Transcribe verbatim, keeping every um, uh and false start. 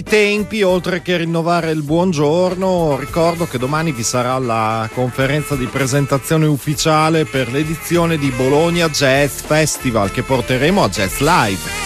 tempi, oltre che rinnovare il buongiorno, ricordo che domani vi sarà la conferenza di presentazione ufficiale per l'edizione di Bologna Jazz Festival, che porteremo a Jazz Live.